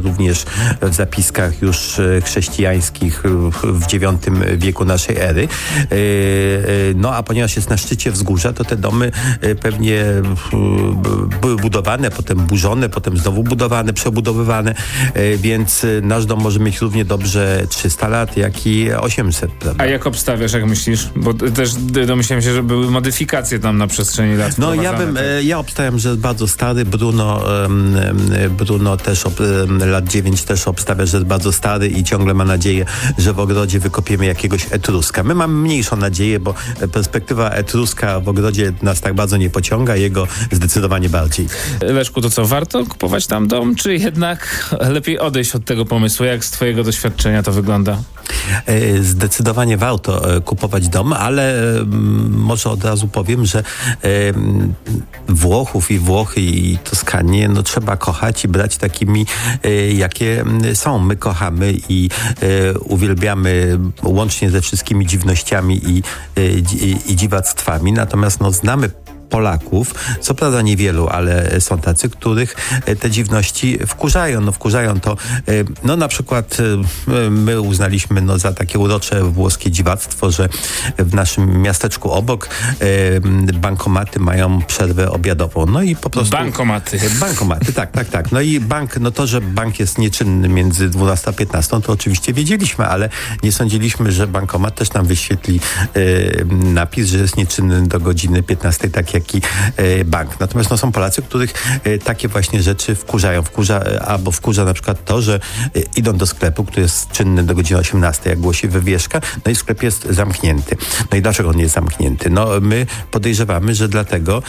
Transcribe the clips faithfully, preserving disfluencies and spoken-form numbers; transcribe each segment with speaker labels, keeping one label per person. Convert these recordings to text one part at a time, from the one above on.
Speaker 1: również w zapiskach już chrześcijańskich w dziewiątym wieku naszej ery. No a ponieważ jest na szczycie wzgórza, to te domy pewnie były budowane, potem burzone, potem znowu budowane, przebudowywane, więc nasz dom może mieć równie dobrze trzysta lat, jak i osiemset. Prawda?
Speaker 2: A jak obstawiasz, jak myślisz? Bo też domyślałem się, że były modyfikacje tam na przestrzeni lat.
Speaker 1: No ja bym,
Speaker 2: tak?
Speaker 1: ja obstawiam, że bardzo stary. Bruno, Bruno też ob, lat dziewięć też obstawia, że jest bardzo stary i ciągle ma nadzieję, że w ogrodzie wykopiemy jakiegoś Etruska. My mamy mniejszą nadzieję, bo perspektywa Etruska w ogrodzie nas tak bardzo nie pociąga, jego zdecydowanie bardziej.
Speaker 2: Leszku, to co, warto kupować tam dom, czy jednak lepiej odejść od tego pomysłu? Jak z twojego doświadczenia to wygląda?
Speaker 1: Zdecydowanie warto kupować dom, ale może od razu powiem, że Włochów i Włochy i Toskanię no, trzeba kochać i brać takimi, jakie są. My kochamy i uwielbiamy łącznie ze wszystkimi dziwnościami i, i, i dziwactwami, natomiast no, znamy Polaków, co prawda niewielu, ale są tacy, których te dziwności wkurzają. No wkurzają to, no na przykład my uznaliśmy no, za takie urocze włoskie dziwactwo, że w naszym miasteczku obok bankomaty mają przerwę obiadową. No i po prostu...
Speaker 2: Bankomaty.
Speaker 1: Bankomaty, tak, tak, tak. No i bank, no to, że bank jest nieczynny między dwunastą a piętnastą, to oczywiście wiedzieliśmy, ale nie sądziliśmy, że bankomat też nam wyświetli napis, że jest nieczynny do godziny piętnastej, tak jak i bank. Natomiast no, są Polacy, których takie właśnie rzeczy wkurzają. Wkurza, albo wkurza na przykład to, że idą do sklepu, który jest czynny do godziny osiemnastej, jak głosi wywieszka, no i sklep jest zamknięty. No i dlaczego on jest zamknięty? No my podejrzewamy, że dlatego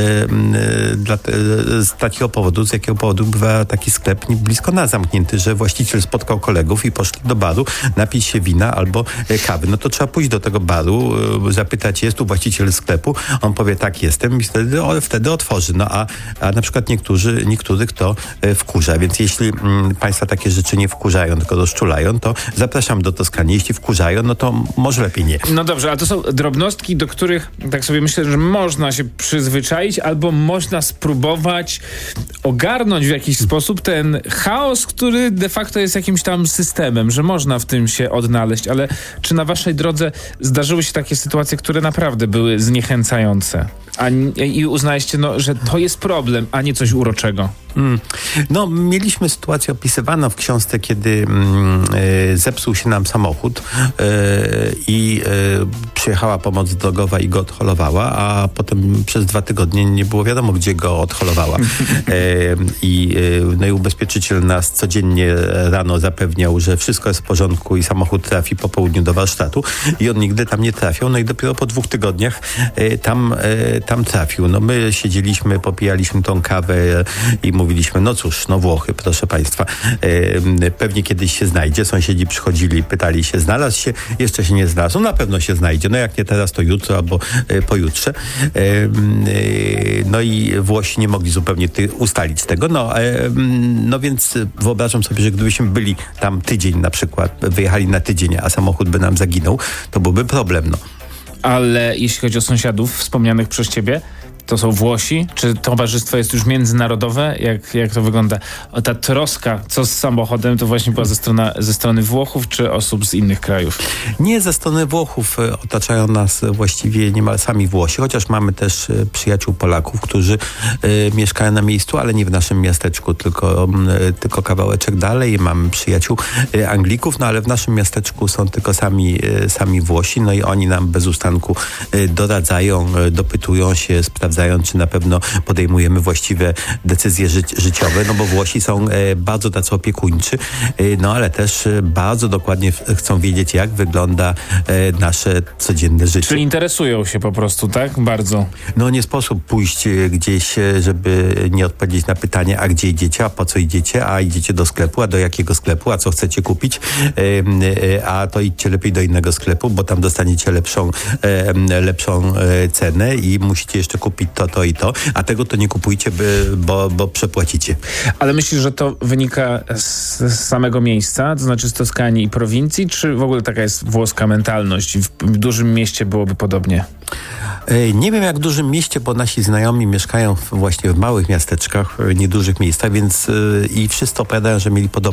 Speaker 1: e, dla, e, z takiego powodu, z jakiego powodu bywa taki sklep blisko nas zamknięty, że właściciel spotkał kolegów i poszli do baru napić się wina albo kawy. No to trzeba pójść do tego baru, e, zapytać, jest tu właściciel sklepu? On powie, tak, jest. I wtedy, o, wtedy otworzy. No a, a na przykład niektórzy, niektórych to e, wkurza. Więc jeśli m, państwa takie rzeczy nie wkurzają, tylko rozczulają, to zapraszam do Toskanii. Jeśli wkurzają, no to może lepiej nie.
Speaker 2: No dobrze, a to są drobnostki, do których tak sobie myślę, że można się przyzwyczaić albo można spróbować ogarnąć w jakiś sposób ten chaos, który de facto jest jakimś tam systemem, że można w tym się odnaleźć. Ale czy na waszej drodze zdarzyły się takie sytuacje, które naprawdę były zniechęcające? A, I uznaliście, no, że to jest problem, a nie coś uroczego.
Speaker 1: Mm. No, mieliśmy sytuację opisywaną w książce, kiedy mm, e, zepsuł się nam samochód e, i e, przyjechała pomoc drogowa i go odholowała, a potem przez dwa tygodnie nie było wiadomo, gdzie go odholowała. E, i, e, no i ubezpieczyciel nas codziennie rano zapewniał, że wszystko jest w porządku i samochód trafi po południu do warsztatu i on nigdy tam nie trafiał. No i dopiero po dwóch tygodniach e, tam, e, tam trafił. No my siedzieliśmy, popijaliśmy tą kawę i mówiliśmy, no cóż, no Włochy, proszę państwa, e, pewnie kiedyś się znajdzie. Sąsiedzi przychodzili, pytali się, znalazł się? Jeszcze się nie znalazł. No na pewno się znajdzie. No jak nie teraz, to jutro albo e, pojutrze. E, e, no i Włosi nie mogli zupełnie ty, ustalić tego. No, e, no więc wyobrażam sobie, że gdybyśmy byli tam tydzień na przykład, wyjechali na tydzień, a samochód by nam zaginął, to byłby problem, no.
Speaker 2: Ale jeśli chodzi o sąsiadów wspomnianych przez ciebie, to są Włosi? Czy towarzystwo jest już międzynarodowe? Jak, jak to wygląda? O, ta troska, co z samochodem, to właśnie była ze strony, ze strony Włochów, czy osób z innych krajów?
Speaker 1: Nie, ze strony Włochów. Otaczają nas właściwie niemal sami Włosi, chociaż mamy też przyjaciół Polaków, którzy y, mieszkają na miejscu, ale nie w naszym miasteczku, tylko, y, tylko kawałeczek dalej. Mamy przyjaciół y, Anglików, no ale w naszym miasteczku są tylko sami, y, sami Włosi, no i oni nam bez ustanku y, doradzają, y, dopytują się, sprawdzają, czy na pewno podejmujemy właściwe decyzje ży- życiowe, no bo Włosi są e, bardzo tacy opiekuńczy, e, no ale też e, bardzo dokładnie w, chcą wiedzieć, jak wygląda e, nasze codzienne życie.
Speaker 2: Czyli interesują się po prostu, tak? Bardzo.
Speaker 1: No nie sposób pójść e, gdzieś, e, żeby nie odpowiedzieć na pytanie, a gdzie idziecie, a po co idziecie, a idziecie do sklepu, a do jakiego sklepu, a co chcecie kupić, e, e, a to idźcie lepiej do innego sklepu, bo tam dostaniecie lepszą, e, lepszą e, cenę i musicie jeszcze kupić to, to i to, a tego to nie kupujcie, by, bo, bo przepłacicie.
Speaker 2: Ale myślisz, że to wynika z, z samego miejsca, to znaczy z Toskanii i prowincji, czy w ogóle taka jest włoska mentalność? W, w dużym mieście byłoby podobnie?
Speaker 1: Nie wiem, jak w dużym mieście, bo nasi znajomi mieszkają właśnie w małych miasteczkach, niedużych miejscach, więc i wszyscy opowiadają, że mieli podobne